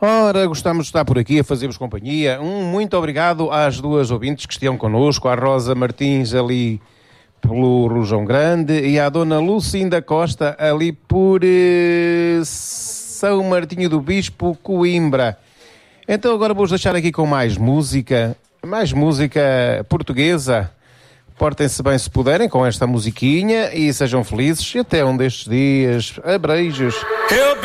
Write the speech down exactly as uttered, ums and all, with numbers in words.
Ora, gostamos de estar por aqui a fazer-vos companhia. Um muito obrigado às duas ouvintes que estão connosco, à Rosa Martins ali pelo Rojão Grande e à Dona Lucinda Costa ali por eh, São Martinho do Bispo, Coimbra. Então agora vou-vos deixar aqui com mais música, mais música portuguesa. Portem-se bem se puderem com esta musiquinha e sejam felizes. E até um destes dias. Abreijos.